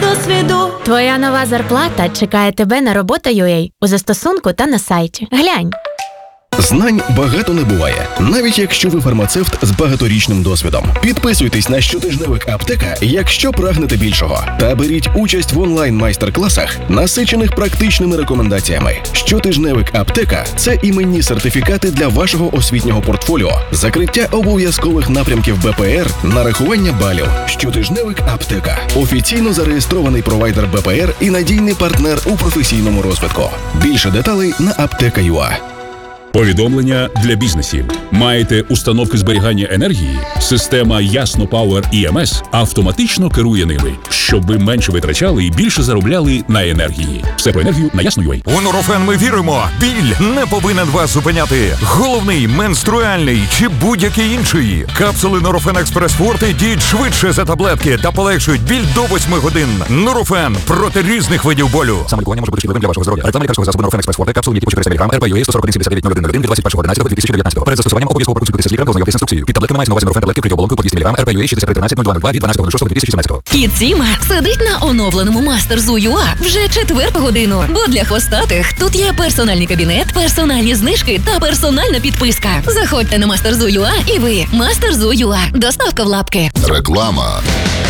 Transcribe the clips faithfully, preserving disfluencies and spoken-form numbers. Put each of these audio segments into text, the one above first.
досвіду. Твоя нова зарплата чекає тебе на робота точка ю а у застосунку та на сайті. Глянь. Знань багато не буває, навіть якщо ви фармацевт з багаторічним досвідом. Підписуйтесь на щотижневик Аптека, якщо прагнете більшого. Та беріть участь в онлайн-майстер-класах, насичених практичними рекомендаціями. Щотижневик Аптека – це іменні сертифікати для вашого освітнього портфоліо, закриття обов'язкових напрямків Б П Р, нарахування балів. Щотижневик Аптека – офіційно зареєстрований провайдер Б П Р і надійний партнер у професійному розвитку. Більше деталей на аптека крапка ю а. Повідомлення для бізнесів. Маєте установки зберігання енергії? Система Ясно Power І Ем Ес автоматично керує ними, щоб ви менше витрачали і більше заробляли на енергії. Все про енергію на ясно крапка ю а. У Нурофен ми віримо. Біль не повинен вас зупиняти. Головний, менструальний чи будь-який інший. Капсули Нурофен Експрес Форте діють швидше за таблетки та полегшують біль до восьми годин. Нурофен проти різних видів болю. Самолікування може бути шкідливим для вашого здоров'я. Реклама лікарського засобу Нурофен Експрес Форте, капсули, які по чотириста міліграм, Р П Ю А сто сорок один сімдесят дев'ять нуль один нуль один від двадцять першого одинадцятого дві тисячі дев'ятнадцятого. Перед застосуванням обов'язково проконсультуйтеся з лікарем та ознайомтесь з інструкцією. Під таблетками мається на увазі Нурофен таблетки вкриті оболонкою по двісті міліграм, Р П Ю А шістдесят три тринадцять нуль два нуль два від дванадцятого шостого дві тисячі сімнадцятого. Кіт Сіма сидить на оновленому Мастерзу ю а вже четверту годину. Бо для хвостатих тут є персональний кабінет, персональні знижки та персональна підписка. Заходьте на Мастерзу ю а і ви. Мастерзу ю а. Доставка в лапки. Реклама.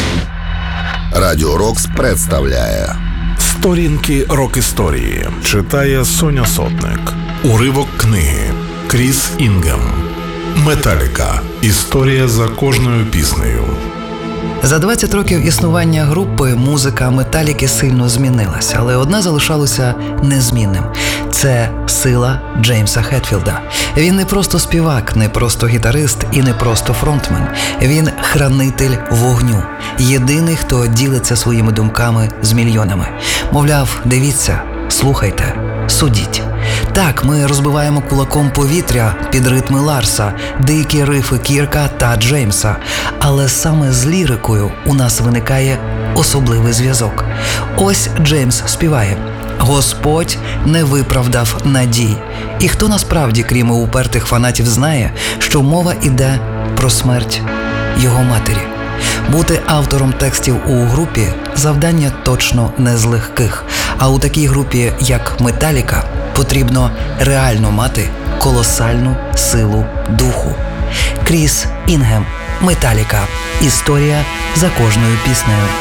Радіо Рокс представляє Сторінки рок-історії. Читає Соня Сотник. Уривок книги. Кріс Інгем. Металіка. Історія за кожною піснею. За двадцять років існування групи музика Металіки сильно змінилася, але одне залишалося незмінним – це сила Джеймса Хетфілда. Він не просто співак, не просто гітарист і не просто фронтмен. Він хранитель вогню, єдиний, хто ділиться своїми думками з мільйонами. Мовляв, дивіться, слухайте, судіть. Так, ми розбиваємо кулаком повітря під ритми Ларса, дикі рифи Кірка та Джеймса. Але саме з лірикою у нас виникає особливий зв'язок. Ось Джеймс співає: «Господь не виправдав надій». І хто насправді, крім упертих фанатів, знає, що мова іде про смерть його матері? Бути автором текстів у групі – завдання точно не з легких. А у такій групі, як Металіка, потрібно реально мати колосальну силу духу. Кріс Інгем. Металіка. Історія за кожною піснею.